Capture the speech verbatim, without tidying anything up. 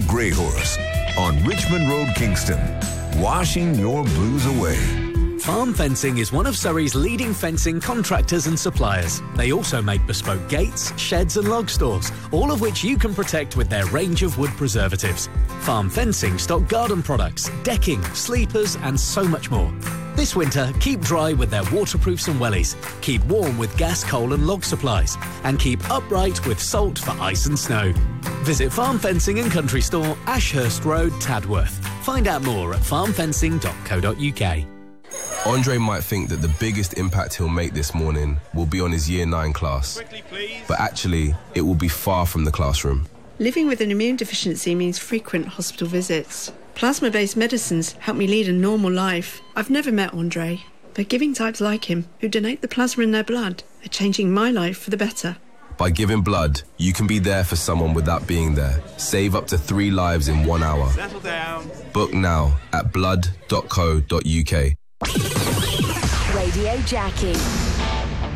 Grey Horse on Richmond Road, Kingston. Washing your blues away. Farm Fencing is one of Surrey's leading fencing contractors and suppliers. They also make bespoke gates, sheds and log stores, all of which you can protect with their range of wood preservatives. Farm Fencing stock garden products, decking, sleepers and so much more. This winter, keep dry with their waterproofs and wellies, keep warm with gas, coal and log supplies, and keep upright with salt for ice and snow. Visit Farm Fencing and Country Store, Ashurst Road, Tadworth. Find out more at farm fencing dot co dot U K. Andre might think that the biggest impact he'll make this morning will be on his year nine class. Quickly, please. But actually, it will be far from the classroom. Living with an immune deficiency means frequent hospital visits. Plasma-based medicines help me lead a normal life. I've never met Andre, but giving types like him, who donate the plasma in their blood, are changing my life for the better. By giving blood, you can be there for someone without being there. Save up to three lives in one hour. Settle down. Book now at blood dot co dot U K. Radio Jackie.